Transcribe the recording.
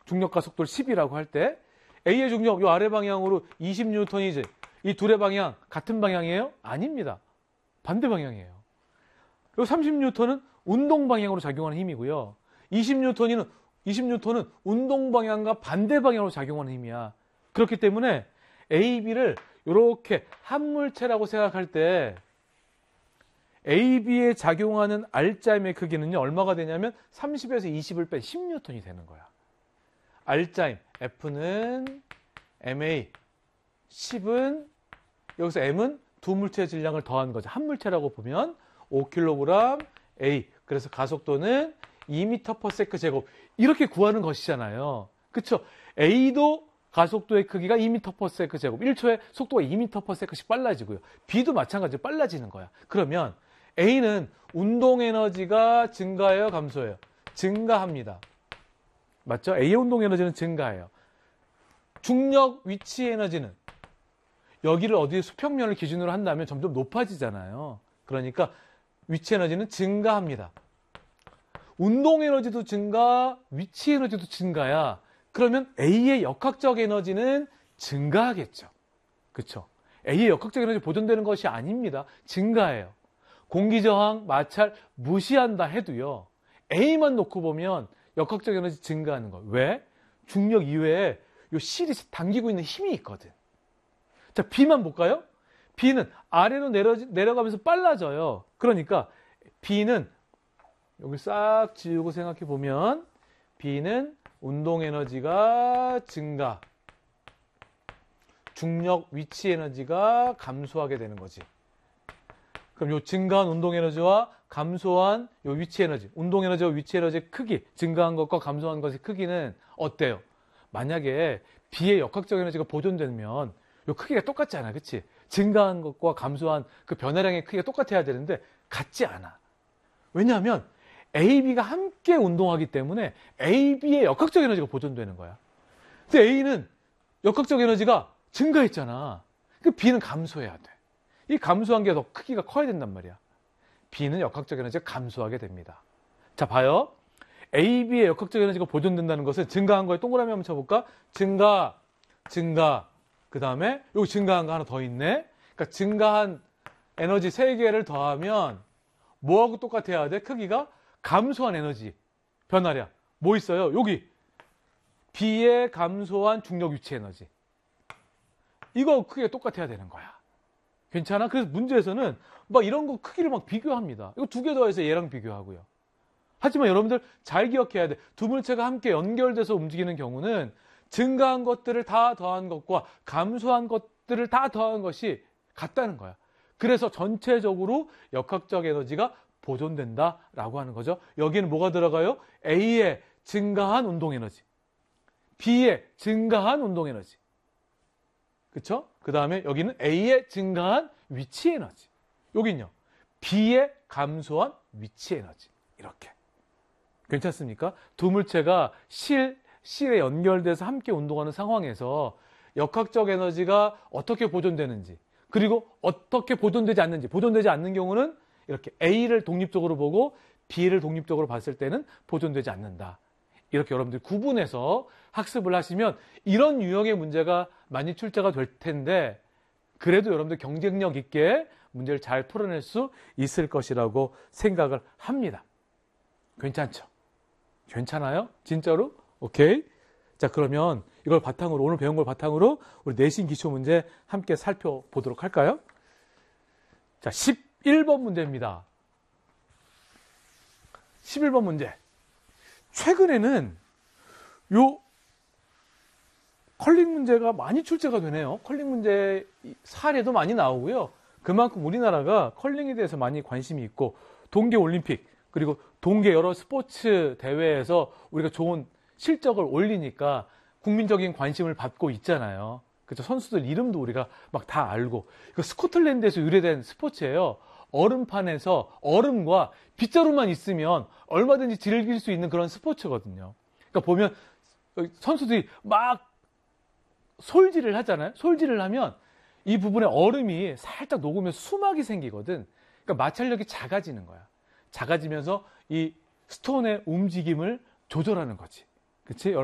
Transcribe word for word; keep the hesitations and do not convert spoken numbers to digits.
중력 가속도를 십이라고 할 때 A의 중력 이 아래 방향으로 이십 뉴턴이지. 이 둘의 방향 같은 방향이에요? 아닙니다. 반대 방향이에요. 이 삼십 뉴턴은 운동 방향으로 작용하는 힘이고요. 이십 뉴턴은 이십 뉴턴은 운동 방향과 반대 방향으로 작용하는 힘이야. 그렇기 때문에 A, B를 이렇게 한 물체라고 생각할 때 A, B에 작용하는 R자임의 크기는요, 얼마가 되냐면 삼십에서 이십을 뺀 십 뉴턴이 되는 거야. R자임, F는 엠에이, 십은, 여기서 M은 두 물체의 질량을 더한 거죠. 한 물체라고 보면 오 킬로그램 A. 그래서 가속도는 이 미터 퍼 세컨드 제곱. 이렇게 구하는 것이잖아요. 그쵸? A도 가속도의 크기가 이 미터 퍼 세컨드 제곱. 일 초에 속도가 이 미터 퍼 세컨드씩 빨라지고요. B도 마찬가지로 빨라지는 거야. 그러면 A는 운동 에너지가 증가해요, 감소해요? 증가합니다. 맞죠? A의 운동 에너지는 증가해요. 중력 위치 에너지는 여기를 어디에 수평면을 기준으로 한다면 점점 높아지잖아요. 그러니까 위치 에너지는 증가합니다. 운동 에너지도 증가, 위치 에너지도 증가야. 그러면 A의 역학적 에너지는 증가하겠죠. 그렇죠? A의 역학적 에너지 보존되는 것이 아닙니다. 증가해요. 공기저항, 마찰 무시한다 해도요. A만 놓고 보면 역학적 에너지 증가하는 거. 왜? 중력 이외에 요 실이 당기고 있는 힘이 있거든. 자, B만 볼까요? B는 아래로 내려, 내려가면서 빨라져요. 그러니까 B는 여기 싹 지우고 생각해 보면 B는 운동 에너지가 증가, 중력 위치 에너지가 감소하게 되는 거지. 그럼 요 증가한 운동 에너지와 감소한 요 위치 에너지, 운동 에너지와 위치 에너지의 크기, 증가한 것과 감소한 것의 크기는 어때요? 만약에 B의 역학적 에너지가 보존되면 요 크기가 똑같잖아, 그치? 증가한 것과 감소한 그 변화량의 크기가 똑같아야 되는데 같지 않아. 왜냐하면 A, B가 함께 운동하기 때문에 A, B의 역학적 에너지가 보존되는 거야. 근데 A는 역학적 에너지가 증가했잖아. 그 B는 감소해야 돼. 이 감소한 게 더 크기가 커야 된단 말이야. B는 역학적 에너지가 감소하게 됩니다. 자, 봐요. A, B의 역학적 에너지가 보존된다는 것은 증가한 거에 동그라미 한번 쳐볼까? 증가, 증가. 그 다음에 여기 증가한 거 하나 더 있네. 그러니까 증가한 에너지 세 개를 더하면 뭐하고 똑같아야 돼? 크기가 감소한 에너지 변화량. 뭐 있어요? 여기 B의 감소한 중력 위치 에너지. 이거 크기가 똑같아야 되는 거야. 괜찮아? 그래서 문제에서는 막 이런 거 크기를 막 비교합니다. 이거 두 개 더해서 얘랑 비교하고요. 하지만 여러분들 잘 기억해야 돼. 두 물체가 함께 연결돼서 움직이는 경우는 증가한 것들을 다 더한 것과 감소한 것들을 다 더한 것이 같다는 거야. 그래서 전체적으로 역학적 에너지가 보존된다라고 하는 거죠. 여기는 뭐가 들어가요? A의 증가한 운동 에너지, B의 증가한 운동 에너지. 그쵸? 그 다음에 여기는 A의 증가한 위치 에너지. 여기는요, B의 감소한 위치 에너지. 이렇게. 괜찮습니까? 두 물체가 실, 실에 연결돼서 함께 운동하는 상황에서 역학적 에너지가 어떻게 보존되는지, 그리고 어떻게 보존되지 않는지, 보존되지 않는 경우는 이렇게 A를 독립적으로 보고 B를 독립적으로 봤을 때는 보존되지 않는다. 이렇게 여러분들이 구분해서 학습을 하시면 이런 유형의 문제가 많이 출제가 될 텐데, 그래도 여러분들 경쟁력 있게 문제를 잘 풀어낼 수 있을 것이라고 생각을 합니다. 괜찮죠? 괜찮아요? 진짜로? 오케이. 자, 그러면 이걸 바탕으로, 오늘 배운 걸 바탕으로 우리 내신 기초 문제 함께 살펴보도록 할까요? 자, 십일 번 문제입니다. 십일 번 문제. 최근에는 요 컬링 문제가 많이 출제가 되네요. 컬링 문제 사례도 많이 나오고요. 그만큼 우리나라가 컬링에 대해서 많이 관심이 있고, 동계올림픽, 그리고 동계 여러 스포츠 대회에서 우리가 좋은 실적을 올리니까 국민적인 관심을 받고 있잖아요. 그래서 선수들 이름도 우리가 막 다 알고. 스코틀랜드에서 유래된 스포츠예요. 얼음판에서 얼음과 빗자루만 있으면 얼마든지 즐길 수 있는 그런 스포츠거든요. 그러니까 보면 선수들이 막 솔질을 하잖아요. 솔질을 하면 이 부분에 얼음이 살짝 녹으면 수막이 생기거든. 그러니까 마찰력이 작아지는 거야. 작아지면서 이 스톤의 움직임을 조절하는 거지. 그치?